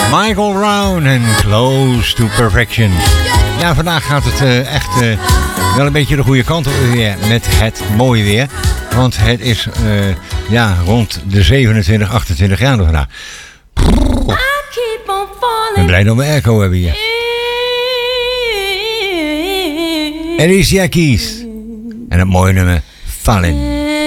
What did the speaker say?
Michael Brown en Close to Perfection. Ja, vandaag gaat het echt wel een beetje de goede kant op weer met het mooie weer. Want het is rond de 27, 28 graden vandaag. Ik ben blij dat we airco hebben hier. Alicia Keys. En het mooie nummer Fallin'.